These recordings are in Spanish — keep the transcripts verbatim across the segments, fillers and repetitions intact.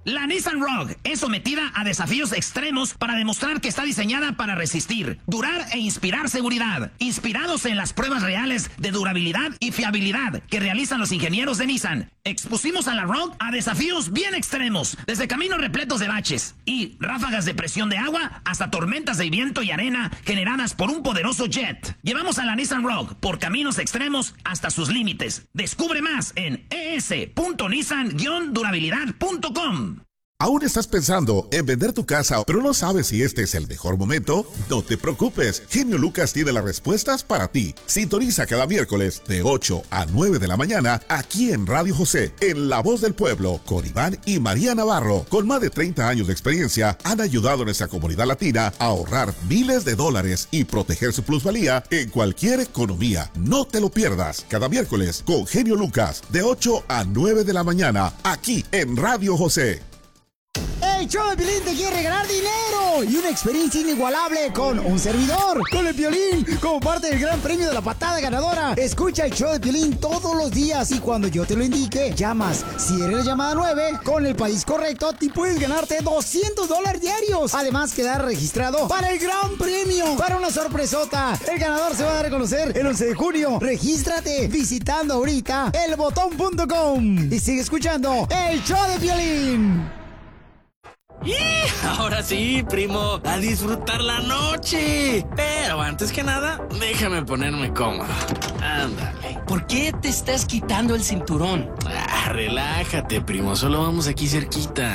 La Nissan Rogue es sometida a desafíos extremos para demostrar que está diseñada para resistir, durar e inspirar seguridad, inspirados en las pruebas reales de durabilidad y fiabilidad que realizan los ingenieros de Nissan. Expusimos a la Rogue a desafíos bien extremos, desde caminos repletos de baches y ráfagas de presión de agua hasta tormentas de viento y arena generadas por un poderoso jet. Llevamos a la Nissan Rogue por caminos extremos hasta sus límites. Descubre más en e s punto nissan guion durabilidad punto com. ¿Aún estás pensando en vender tu casa, pero no sabes si este es el mejor momento? No te preocupes, Genio Lucas tiene las respuestas para ti. Sintoniza cada miércoles de ocho a nueve de la mañana aquí en Radio José, en La Voz del Pueblo, con Iván y María Navarro. Con más de treinta años de experiencia, han ayudado a nuestra comunidad latina a ahorrar miles de dólares y proteger su plusvalía en cualquier economía. No te lo pierdas, cada miércoles con Genio Lucas, de ocho a nueve de la mañana, aquí en Radio José. El show de Piolín te quiere regalar dinero y una experiencia inigualable con un servidor, con el Piolín, como parte del gran premio de la patada ganadora. Escucha el show de Piolín todos los días y cuando yo te lo indique, llamas. Si eres la llamada nueve, con el país correcto, te puedes ganarte doscientos dólares diarios. Además, quedar registrado para el gran premio, para una sorpresota. El ganador se va a dar a conocer el once de junio. Regístrate visitando ahorita el botón punto com y sigue escuchando el show de Piolín. ¡Y! Ahora sí, primo, a disfrutar la noche. Pero antes que nada, déjame ponerme cómodo. Ándale. ¿Por qué te estás quitando el cinturón? Ah, relájate, primo, solo vamos aquí cerquita.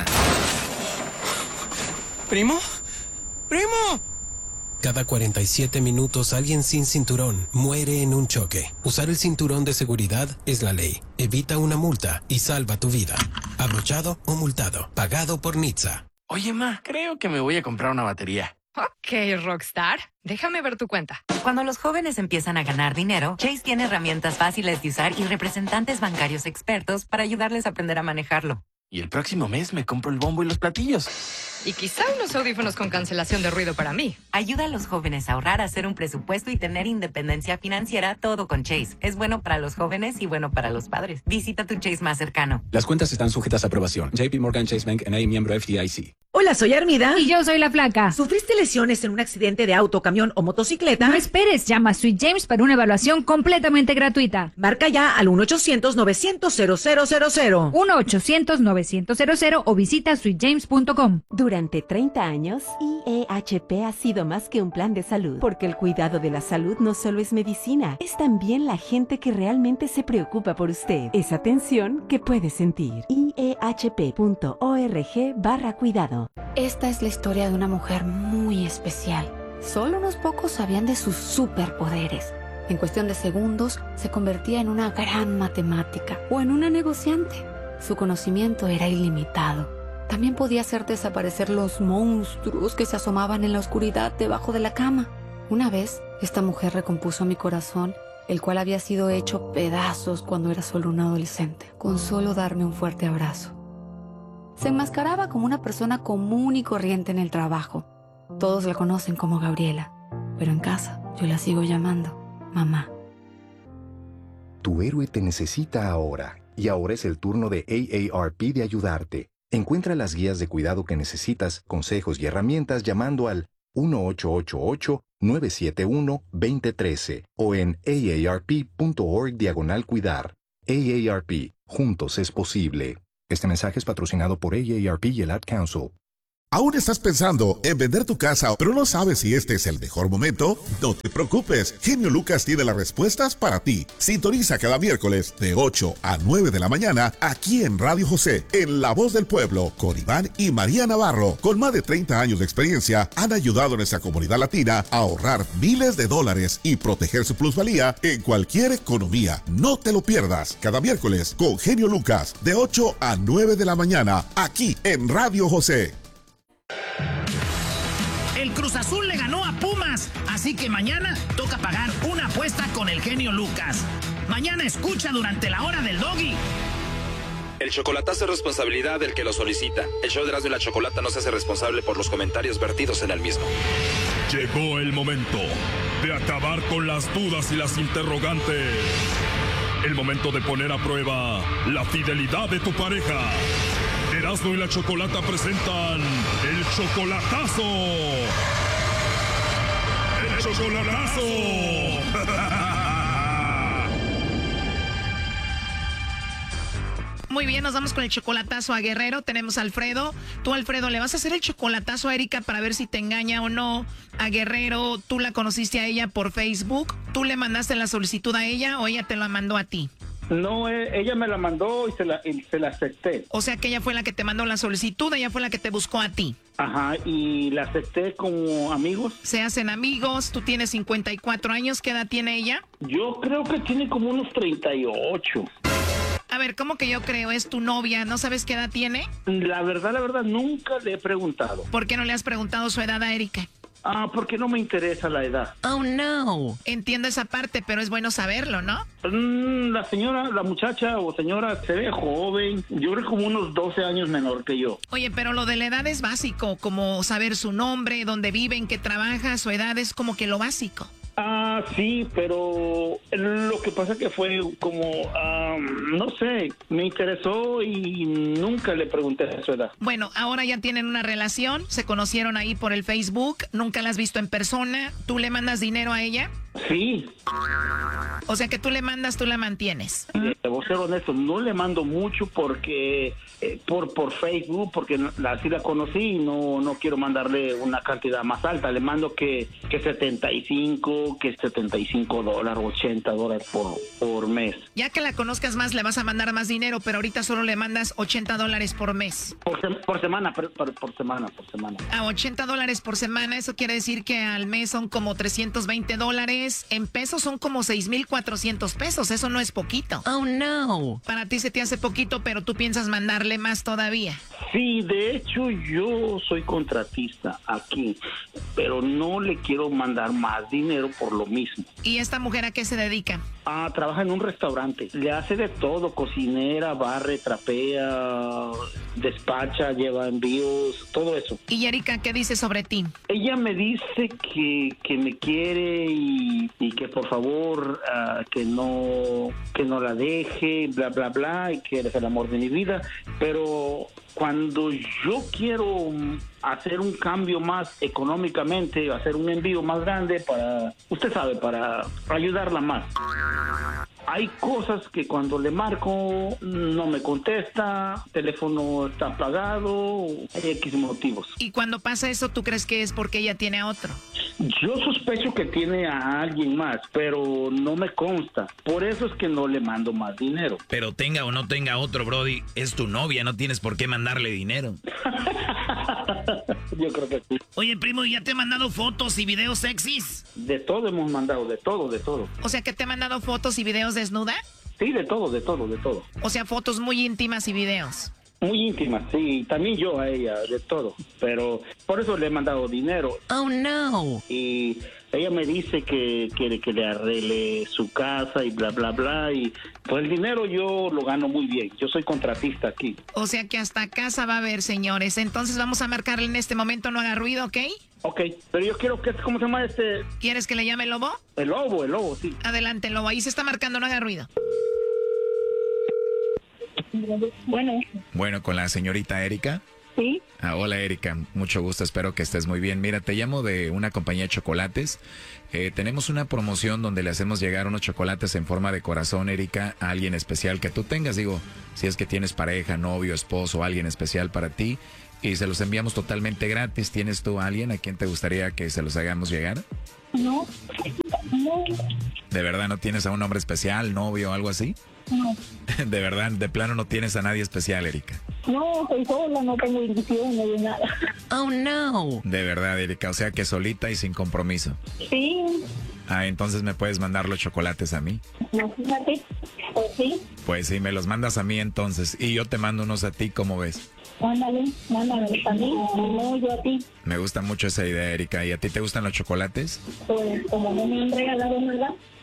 ¿Primo? ¡Primo! Cada cuarenta y siete minutos alguien sin cinturón muere en un choque. Usar el cinturón de seguridad es la ley. Evita una multa y salva tu vida. Abrochado o multado. Pagado por N H T S A. Oye, ma, creo que me voy a comprar una batería. Ok, Rockstar. Déjame ver tu cuenta. Cuando los jóvenes empiezan a ganar dinero, Chase tiene herramientas fáciles de usar y representantes bancarios expertos para ayudarles a aprender a manejarlo. Y el próximo mes me compro el bombo y los platillos. Y quizá unos audífonos con cancelación de ruido para mí. Ayuda a los jóvenes a ahorrar, a hacer un presupuesto y tener independencia financiera, todo con Chase. Es bueno para los jóvenes y bueno para los padres. Visita tu Chase más cercano. Las cuentas están sujetas a aprobación. J P Morgan Chase Bank N A, miembro F D I C. Hola, soy Armida. Y yo soy la Flaca. ¿Sufriste lesiones en un accidente de auto, camión o motocicleta? No esperes, llama a Sweet James para una evaluación completamente gratuita. Marca ya al uno ochocientos novecientos cero cero cero cero. uno ochocientos novecientos o visita sweet james punto com. Durante treinta años, I E H P ha sido más que un plan de salud, porque el cuidado de la salud no solo es medicina, es también la gente que realmente se preocupa por usted. Es atención que puede sentir. I E H P punto org barra cuidado. Esta es la historia de una mujer muy especial. Solo unos pocos sabían de sus superpoderes. En cuestión de segundos, se convertía en una gran matemática o en una negociante. Su conocimiento era ilimitado. También podía hacer desaparecer los monstruos que se asomaban en la oscuridad debajo de la cama. Una vez, esta mujer recompuso mi corazón, el cual había sido hecho pedazos cuando era solo un adolescente, con solo darme un fuerte abrazo. Se enmascaraba como una persona común y corriente en el trabajo. Todos la conocen como Gabriela, pero en casa yo la sigo llamando mamá. Tu héroe te necesita ahora, y ahora es el turno de A A R P de ayudarte. Encuentra las guías de cuidado que necesitas, consejos y herramientas llamando al uno ocho ocho ocho, nueve siete uno, dos cero uno tres o en A A R P punto org diagonal cuidar. A A R P, juntos es posible. Este mensaje es patrocinado por A A R P y el Ad Council. ¿Aún estás pensando en vender tu casa, pero no sabes si este es el mejor momento? No te preocupes, Genio Lucas tiene las respuestas para ti. Sintoniza cada miércoles de ocho a nueve de la mañana aquí en Radio José, en La Voz del Pueblo, con Iván y María Navarro. Con más de treinta años de experiencia, han ayudado a nuestra comunidad latina a ahorrar miles de dólares y proteger su plusvalía en cualquier economía. No te lo pierdas, cada miércoles con Genio Lucas, de ocho a nueve de la mañana, aquí en Radio José. El Cruz Azul le ganó a Pumas, así que mañana toca pagar una apuesta con el genio Lucas. Mañana escucha durante la hora del Doggy. El chocolatazo es responsabilidad del que lo solicita. El show de Erasmo y la Chocolata no se hace responsable por los comentarios vertidos en el mismo. Llegó el momento de acabar con las dudas y las interrogantes. El momento de poner a prueba la fidelidad de tu pareja. Erasmo y la Chocolata presentan el chocolatazo. ¡El chocolatazo! Muy bien, nos vamos con el chocolatazo a Guerrero. Tenemos a Alfredo. Tú, Alfredo, ¿le vas a hacer el chocolatazo a Erika para ver si te engaña o no? A Guerrero, ¿tú la conociste a ella por Facebook? ¿Tú le mandaste la solicitud a ella o ella te la mandó a ti? No, eh, ella me la mandó y se la, y se la acepté. O sea que ella fue la que te mandó la solicitud, ella fue la que te buscó a ti. Ajá, y la acepté como amigos. Se hacen amigos, tú tienes cincuenta y cuatro años, ¿qué edad tiene ella? Yo creo que tiene como unos treinta y ocho. A ver, ¿cómo que yo creo? ¿Es tu novia? ¿No sabes qué edad tiene? La verdad, la verdad, nunca le he preguntado. ¿Por qué no le has preguntado su edad a Erika? Ah, porque no me interesa la edad. Oh, no. Entiendo esa parte, pero es bueno saberlo, ¿no? Mm, la señora, la muchacha o señora se ve joven. Yo creo como unos doce años menor que yo. Oye, pero lo de la edad es básico, como saber su nombre, dónde vive, en qué trabaja, su edad es como que lo básico. Ah, sí, pero lo que pasa que fue como, um, no sé, me interesó y nunca le pregunté su edad. Bueno, ahora ya tienen una relación, se conocieron ahí por el Facebook, nunca la has visto en persona, ¿tú le mandas dinero a ella? Sí. O sea que tú le mandas, tú la mantienes. Debo ser honesto, no le mando mucho porque eh, por por Facebook, porque la, así la conocí y no, no quiero mandarle una cantidad más alta. Le mando que, que setenta y cinco, que setenta y cinco dólares, ochenta dólares por, por mes. Ya que la conozcas más, le vas a mandar más dinero, pero ahorita solo le mandas ochenta dólares por mes. Por, se, por semana, por, por, por semana, por semana. A ochenta dólares por semana, eso quiere decir que al mes son como trescientos veinte dólares. En pesos son como seis mil cuatrocientos pesos, eso no es poquito. Oh, no. Para ti se te hace poquito, pero tú piensas mandarle más todavía. Sí, de hecho yo soy contratista aquí, pero no le quiero mandar más dinero por lo mismo. ¿Y esta mujer a qué se dedica? Ah, trabaja en un restaurante. Le hace de todo, cocinera, barre, trapea, despacha, lleva envíos, todo eso. ¿Y Erika qué dice sobre ti? Ella me dice que, que me quiere y, y que por favor uh, que no que no la deje, bla, bla, bla, y que eres el amor de mi vida. Pero cuando yo quiero hacer un cambio más económicamente, hacer un envío más grande para, usted sabe, para ayudarla más. Hay cosas que cuando le marco no me contesta, teléfono está apagado, hay X motivos. Y cuando pasa eso, ¿tú crees que es porque ella tiene a otro? Yo sospecho que tiene a alguien más, pero no me consta. Por eso es que no le mando más dinero. Pero tenga o no tenga otro, Brody, es tu novia, no tienes por qué mandarle dinero. Yo creo que sí. Oye, primo, ¿ya te he mandado fotos y videos sexys? De todo hemos mandado, de todo, de todo. O sea, ¿que te he mandado fotos y videos desnuda? Sí, de todo, de todo, de todo. O sea, fotos muy íntimas y videos. Muy íntimas, sí, también yo a ella, de todo. Pero por eso le he mandado dinero. Oh, no. Y ella me dice que quiere que le arregle su casa y bla, bla, bla. Y pues el dinero yo lo gano muy bien. Yo soy contratista aquí. O sea que hasta casa va a haber, señores. Entonces vamos a marcarle en este momento, no haga ruido, ¿ok? Ok, pero yo quiero que, ¿cómo se llama este? ¿Quieres que le llame el lobo? El lobo, el lobo, sí. Adelante, lobo, ahí se está marcando, no haga ruido. Bueno. Bueno, con la señorita Erika. Sí. Ah, hola Erika, mucho gusto, espero que estés muy bien. Mira, te llamo de una compañía de chocolates. Eh, tenemos una promoción donde le hacemos llegar unos chocolates en forma de corazón, Erika, a alguien especial que tú tengas. Digo, si es que tienes pareja, novio, esposo, alguien especial para ti. Y se los enviamos totalmente gratis. ¿Tienes tú a alguien a quien te gustaría que se los hagamos llegar? No. No. ¿De verdad no tienes a un hombre especial, novio o algo así? No. De verdad, de plano no tienes a nadie especial, Erika. No, soy sola, no tengo ilusión, no de nada. Oh, no. De verdad, Erika, o sea que solita y sin compromiso. Sí. Ah, entonces me puedes mandar los chocolates a mí. No, fíjate, pues sí. Pues sí, me los mandas a mí entonces y yo te mando unos a ti, ¿cómo ves? Mándale, mándale a mí, no yo a ti. Me gusta mucho esa idea, Erika. ¿Y a ti te gustan los chocolates? Pues como no me han regalado nada.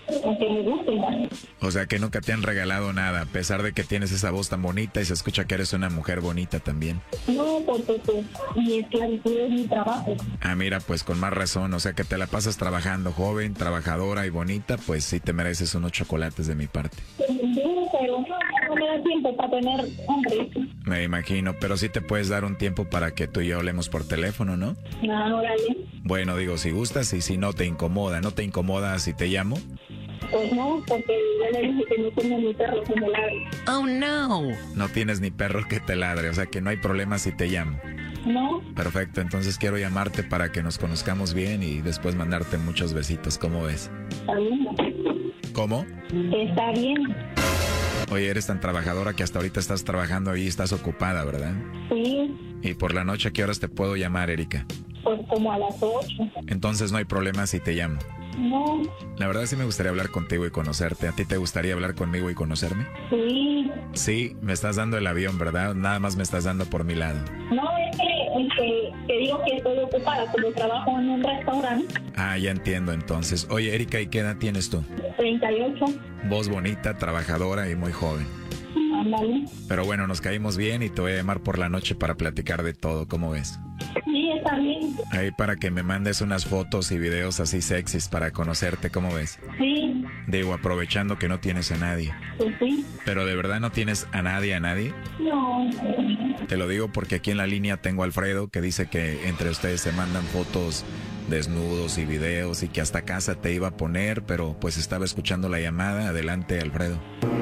aunque me guste. O sea que nunca te han regalado nada, a pesar de que tienes esa voz tan bonita y se escucha que eres una mujer bonita también. No, porque pues mi esclavitud es mi trabajo. Ah, mira, pues con más razón, o sea que te la pasas trabajando, joven, trabajadora y bonita, pues sí te mereces unos chocolates de mi parte. Sí, pero no me da tiempo para tener hambre. Me imagino, pero sí te puedes dar un tiempo para que tú y yo hablemos por teléfono, ¿no? No, órale. Bueno, digo, si gustas y si no te incomoda, ¿no te incomoda si te llamo? Pues no, porque yo le dije que no tengo ni perro que me ladre. Oh, no. No tienes ni perro que te ladre, o sea que no hay problema si te llamo. No. Perfecto, entonces quiero llamarte para que nos conozcamos bien y después mandarte muchos besitos, ¿cómo ves? Está bien. ¿Cómo? Está bien. Oye, eres tan trabajadora que hasta ahorita estás trabajando ahí y estás ocupada, ¿verdad? Sí. ¿Y por la noche a qué horas te puedo llamar, Erika? Pues como a las ocho. Entonces no hay problema si te llamo. No. La verdad sí me gustaría hablar contigo y conocerte. ¿A ti te gustaría hablar conmigo y conocerme? Sí. Sí, me estás dando el avión, ¿verdad? Nada más me estás dando por mi lado. No, es que, es que te digo que estoy ocupada, como trabajo en un restaurante. Ah, ya entiendo entonces. Oye, Erika, ¿y qué edad tienes tú? treinta y ocho. Voz bonita, trabajadora y muy joven. Ándale. Pero bueno, nos caímos bien y te voy a llamar por la noche para platicar de todo. ¿Cómo ves? Sí, está bien. Ahí para que me mandes unas fotos y videos así sexys para conocerte. ¿Cómo ves? Sí. Digo, aprovechando que no tienes a nadie. Pues sí. ¿Pero de verdad no tienes a nadie, a nadie? No. Te lo digo porque aquí en la línea tengo a Alfredo que dice que entre ustedes se mandan fotos desnudos y videos y que hasta casa te iba a poner, pero pues estaba escuchando la llamada. Adelante, Alfredo.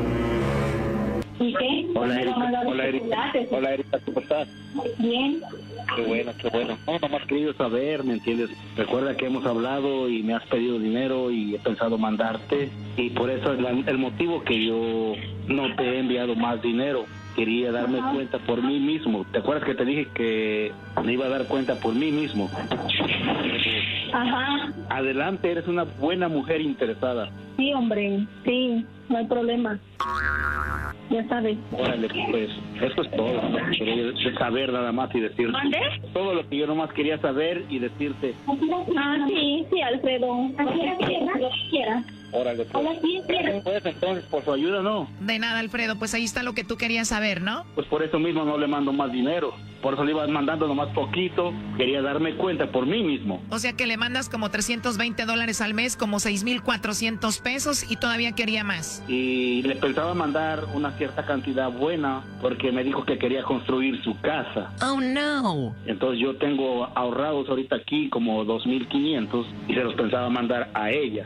¿Y qué? Hola, Erika. Hola, Erika. Hola, Erika, ¿cómo estás? Bien. Qué bueno, qué bueno. No, nomás querido saber, ¿me entiendes? Recuerda que hemos hablado y me has pedido dinero y he pensado mandarte. Y por eso es la, el motivo que yo no te he enviado más dinero. Quería darme Ajá. cuenta por mí mismo. ¿Te acuerdas que te dije que me iba a dar cuenta por mí mismo? Ajá. Adelante, eres una buena mujer interesada. Sí, hombre, sí, no hay problema. Ya sabes. Órale, pues, eso es todo. ¿No? Quería saber nada más y decirte. ¿Mande? Todo lo que yo nomás quería saber y decirte. Ah, sí, sí, Alfredo. Así lo que quieras. Órale, pues. Hola, sí, sí. Pues entonces, por su ayuda, ¿no? De nada, Alfredo, pues ahí está lo que tú querías saber, ¿no? Pues por eso mismo no le mando más dinero. Por eso le iba mandando nomás poquito. Quería darme cuenta por mí mismo. O sea que le mandas como trescientos veinte dólares al mes, como seis mil cuatrocientos pesos y todavía quería más. Y le pensaba mandar una cierta cantidad buena porque me dijo que quería construir su casa. Oh, no. Entonces yo tengo ahorrados ahorita aquí como dos mil quinientos y se los pensaba mandar a ella.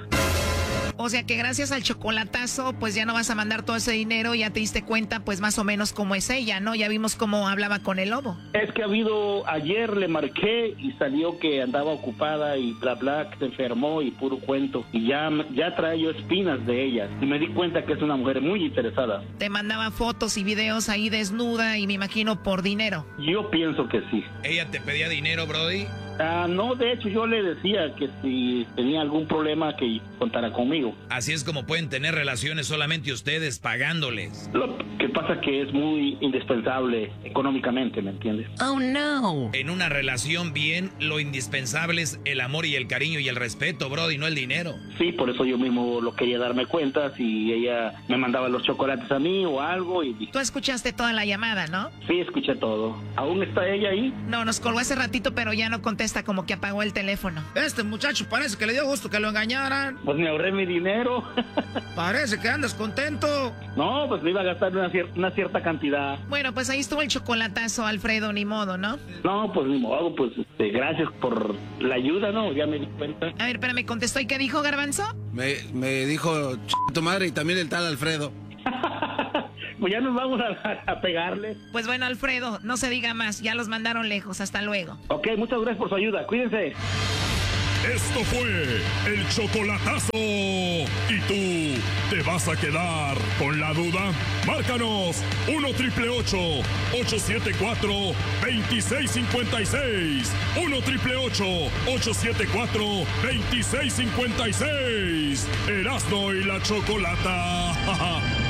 O sea que gracias al chocolatazo, pues ya no vas a mandar todo ese dinero, ya te diste cuenta, pues más o menos cómo es ella, ¿no? Ya vimos cómo hablaba con el lobo. Es que ha habido, ayer le marqué y salió que andaba ocupada y bla bla, que se enfermó y puro cuento. Y ya, ya trae yo espinas de ella. Y me di cuenta que es una mujer muy interesada. Te mandaba fotos y videos ahí desnuda y me imagino por dinero. Yo pienso que sí. ¿Ella te pedía dinero, Brody? Ah, no, de hecho yo le decía que si tenía algún problema que contara conmigo. Así es como pueden tener relaciones solamente ustedes pagándoles. Lo que pasa que es muy indispensable económicamente, ¿me entiendes? Oh, no. En una relación bien, lo indispensable es el amor y el cariño y el respeto, Brody, no el dinero. Sí, por eso yo mismo lo quería darme cuenta, si ella me mandaba los chocolates a mí o algo y... Tú escuchaste toda la llamada, ¿no? Sí, escuché todo. ¿Aún está ella ahí? No, nos colgó hace ratito, pero ya no contesta, como que apagó el teléfono. Este muchacho parece que le dio gusto que lo engañaran. Pues me ahorré mi dinero. Parece que andas contento. No, pues me iba a gastar una, cier una cierta cantidad. Bueno, pues ahí estuvo el chocolatazo, Alfredo, ni modo, ¿no? No, pues ni modo, pues este, gracias por la ayuda, ¿no? Ya me di cuenta. A ver, espérame, contestó. ¿Y qué dijo, Garbanzo? Me, me dijo ch tu madre y también el tal Alfredo. Pues ya nos vamos a, a pegarle. Pues bueno, Alfredo, no se diga más, ya los mandaron lejos, hasta luego. Ok, muchas gracias por su ayuda, cuídense. Esto fue el chocolatazo. ¿Y tú te vas a quedar con la duda? Márcanos uno triple ocho, ocho siete cuatro, dos seis cinco seis. uno triple ocho, ocho siete cuatro, dos seis cinco seis. Erasmo y la Chocolata.